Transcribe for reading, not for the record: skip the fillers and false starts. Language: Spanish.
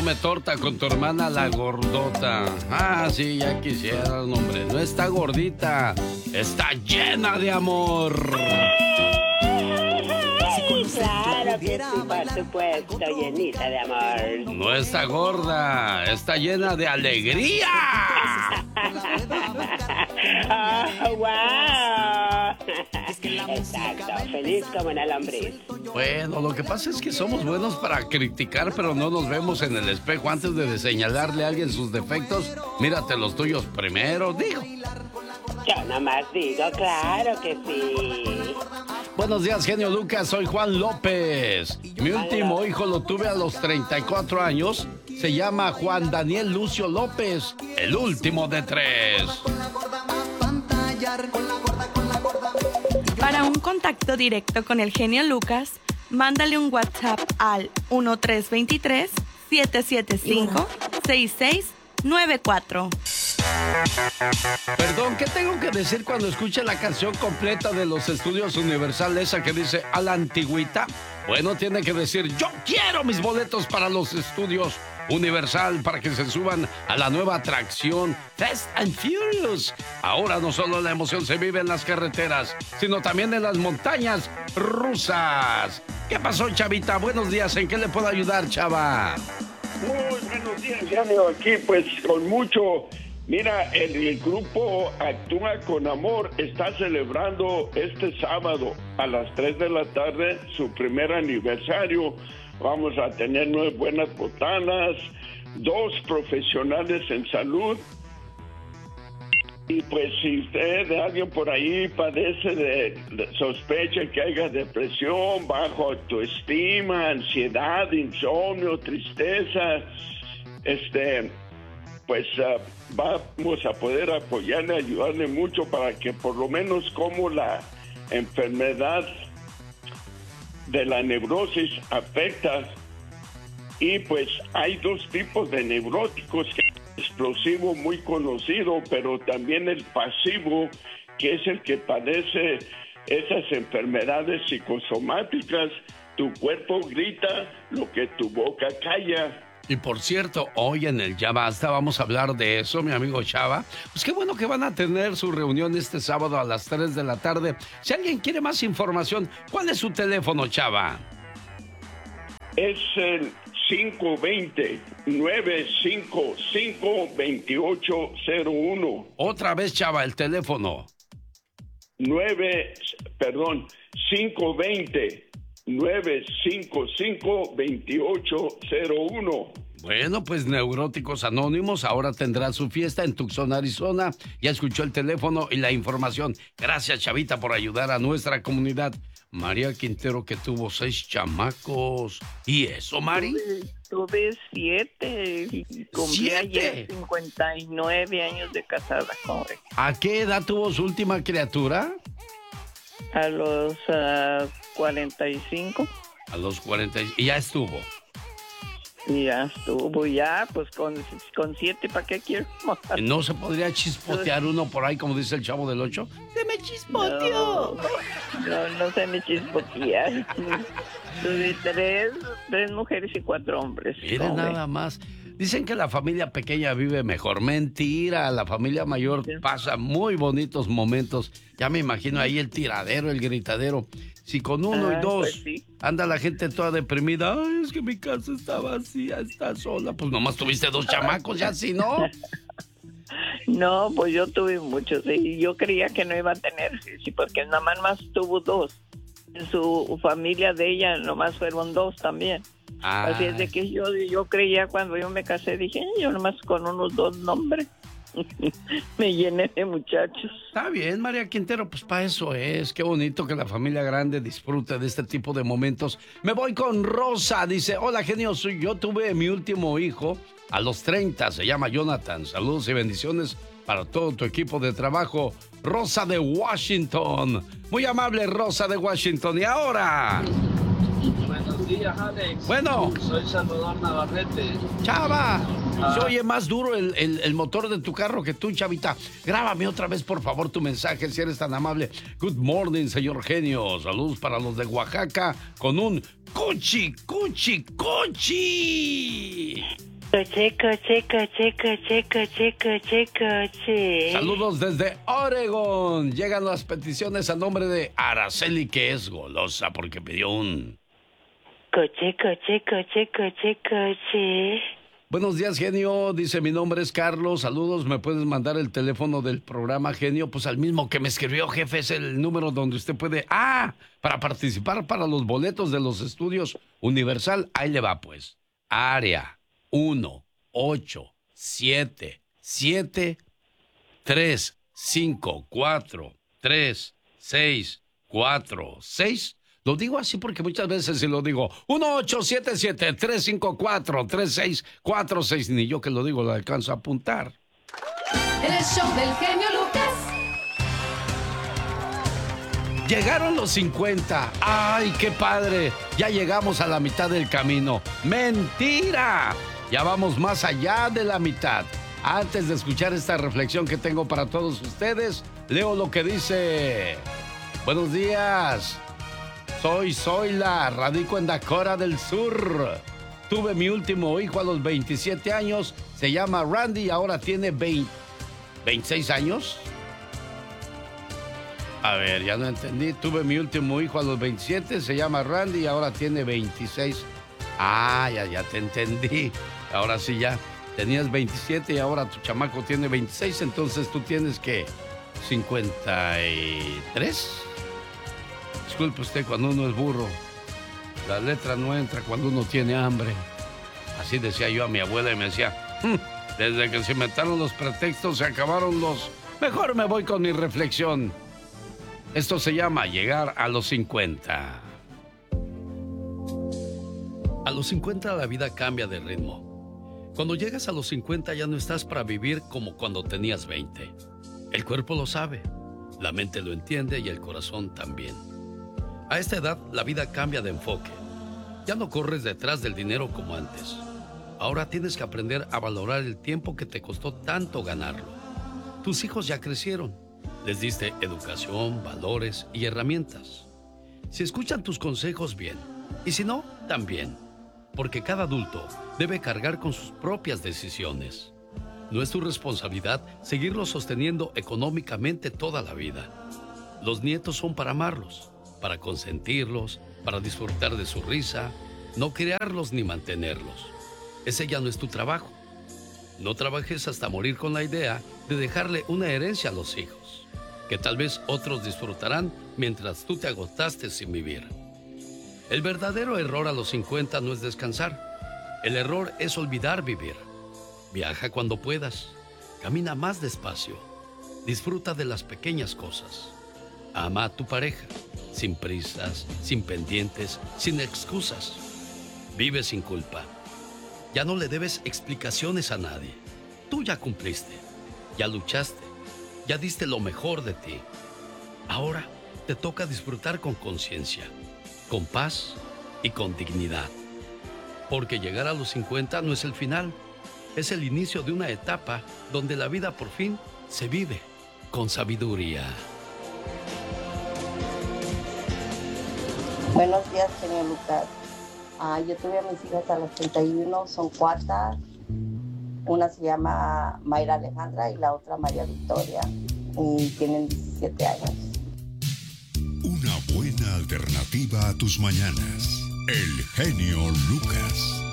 come torta con tu hermana la gordota. Ah, sí, ya quisiera, hombre. No está gordita, está llena de amor. Claro que sí, por supuesto, llenita de amor. No está gorda, está llena de alegría. ¡Oh, wow! Exacto, feliz como una lombriz. Bueno, lo que pasa es que somos buenos para criticar, pero no nos vemos en el espejo antes de señalarle a alguien sus defectos. Mírate los tuyos primero, digo. Yo nomás digo, claro que sí. Buenos días, genio Lucas, soy Juan López. Mi último hijo lo tuve a los 34 años. Se llama Juan Daniel Lucio López, el último de 3. Para un contacto directo con el genio Lucas, mándale un WhatsApp al 1323-775-6694. Perdón, ¿qué tengo que decir cuando escuche la canción completa de los Estudios Universal, esa que dice a la antigüita? Bueno, tiene que decir, yo quiero mis boletos para los Estudios Universal para que se suban a la nueva atracción Fast and Furious. Ahora no solo la emoción se vive en las carreteras, sino también en las montañas rusas. ¿Qué pasó, Chavita? Buenos días, ¿en qué le puedo ayudar, Chava? Muy buenos días, genio. Aquí pues con mucho... Mira, el grupo Actúa con Amor está celebrando este sábado a las 3 de la tarde su primer aniversario. Vamos a tener 9 buenas botanas, 2 profesionales en salud. Y pues si usted, alguien por ahí padece de sospecha que haya depresión, bajo autoestima, ansiedad, insomnio, tristeza, pues vamos a poder apoyarle, ayudarle mucho para que por lo menos como la enfermedad de la neurosis afecta. Y pues hay 2 tipos de neuróticos, que es el explosivo muy conocido, pero también el pasivo, que es el que padece esas enfermedades psicosomáticas. Tu cuerpo grita lo que tu boca calla. Y por cierto, hoy en el Ya Basta vamos a hablar de eso, mi amigo Chava. Pues qué bueno que van a tener su reunión este sábado a las 3 de la tarde. Si alguien quiere más información, ¿cuál es su teléfono, Chava? Es el 520-955-2801. Otra vez, Chava, el teléfono. 520-955-2801. Bueno, pues Neuróticos Anónimos ahora tendrá su fiesta en Tucson, Arizona. Ya escuchó el teléfono y la información. Gracias, Chavita, por ayudar a nuestra comunidad. María Quintero, que tuvo 6 chamacos. ¿Y eso, Mari? Tuve 7 y cumplí ayer 59 años de casada, joven. ¿A qué edad tuvo su última criatura? A los 45. A los 40. ¿Y ya estuvo? Y ya estuvo, ya, pues con 7, ¿para qué quiero? ¿No se podría chispotear uno por ahí, como dice el Chavo del 8? ¡Se me chispoteó! No se me chispotea. Tuve 3 mujeres y 4 hombres. Miren nada más. Dicen que la familia pequeña vive mejor. Mentira, la familia mayor pasa muy bonitos momentos. Ya me imagino ahí el tiradero, el gritadero. Si con 1 y 2 pues sí, anda la gente toda deprimida, ay, es que mi casa está vacía, está sola, pues nomás tuviste 2 chamacos, ya si no. No, pues yo tuve muchos y yo creía que no iba a tener, sí, porque nada más tuvo 2. En su familia de ella nomás fueron 2 también. Ay. Así es de que yo creía cuando yo me casé, dije, yo nomás con unos 2 nombres. Me llené de muchachos. Está bien, María Quintero, pues para eso es. Qué bonito que la familia grande disfrute de este tipo de momentos. Me voy con Rosa, dice, hola genio, yo tuve mi último hijo a los 30, se llama Jonathan. Saludos y bendiciones para todo tu equipo de trabajo. Rosa de Washington. Muy amable, Rosa de Washington. Y ahora... Buenos días, Alex. Bueno. Soy Salvador Navarrete. Chava, se oye más duro el motor de tu carro que tú, Chavita. Grábame otra vez, por favor, tu mensaje, si eres tan amable. Good morning, señor genio. Saludos para los de Oaxaca con un cuchi, cuchi, cuchi. Coche, coche, coche, coche, coche, coche, coche. Saludos desde Oregón. Llegan las peticiones a nombre de Araceli, que es golosa porque pidió un... Coche, coche, coche, coche, coche. Buenos días, genio. Dice, mi nombre es Carlos. Saludos, ¿me puedes mandar el teléfono del programa, genio? Pues al mismo que me escribió, jefe, es el número donde usted puede... para participar para los boletos de los estudios Universal. Ahí le va, pues. Área 1-877-354-3646. Lo digo así porque muchas veces si lo digo 1-877-354-3646. Ni yo que lo digo lo alcanzo a apuntar. El show del genio Lucas. Llegaron los 50. ¡Ay, qué padre! Ya llegamos a la mitad del camino. ¡Mentira! Ya vamos más allá de la mitad. Antes de escuchar esta reflexión que tengo para todos ustedes, leo lo que dice. Buenos días. Soy Zoila, radico en Dakota del Sur. Tuve mi último hijo a los 27 años. Se llama Randy y ahora tiene 26 años. A ver, ya no entendí. Tuve mi último hijo a los 27, se llama Randy y ahora tiene 26. Ya te entendí. Ahora sí ya. Tenías 27 y ahora tu chamaco tiene 26, entonces tú tienes, ¿qué? 53. Disculpe usted, cuando uno es burro, la letra no entra cuando uno tiene hambre. Así decía yo a mi abuela y me decía, desde que se inventaron los pretextos se acabaron los... Mejor me voy con mi reflexión. Esto se llama llegar a los 50. A los 50 la vida cambia de ritmo. Cuando llegas a los 50 ya no estás para vivir como cuando tenías 20. El cuerpo lo sabe, la mente lo entiende y el corazón también. A esta edad la vida cambia de enfoque. Ya no corres detrás del dinero como antes. Ahora tienes que aprender a valorar el tiempo que te costó tanto ganarlo. Tus hijos ya crecieron. Les diste educación, valores y herramientas. Si escuchan tus consejos, bien. Y si no, también. Porque cada adulto debe cargar con sus propias decisiones. No es tu responsabilidad seguirlos sosteniendo económicamente toda la vida. Los nietos son para amarlos, para consentirlos, para disfrutar de su risa, no criarlos ni mantenerlos. Ese ya no es tu trabajo. No trabajes hasta morir con la idea de dejarle una herencia a los hijos, que tal vez otros disfrutarán mientras tú te agotaste sin vivir. El verdadero error a los 50 no es descansar. El error es olvidar vivir. Viaja cuando puedas. Camina más despacio. Disfruta de las pequeñas cosas. Ama a tu pareja, sin prisas, sin pendientes, sin excusas. Vive sin culpa. Ya no le debes explicaciones a nadie. Tú ya cumpliste, ya luchaste, ya diste lo mejor de ti. Ahora te toca disfrutar con conciencia, con paz y con dignidad. Porque llegar a los 50 no es el final, es el inicio de una etapa donde la vida por fin se vive con sabiduría. Buenos días, señor Lucas. Yo tuve a mis hijas a los 31, son 4. Una se llama Mayra Alejandra y la otra María Victoria. Y tienen 17 años. Una buena alternativa a tus mañanas. El genio Lucas.